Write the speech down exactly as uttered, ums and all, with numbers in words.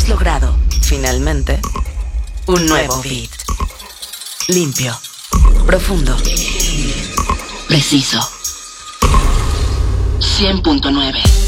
Hemos logrado, finalmente, un nuevo beat. Limpio, profundo, preciso. cien punto nueve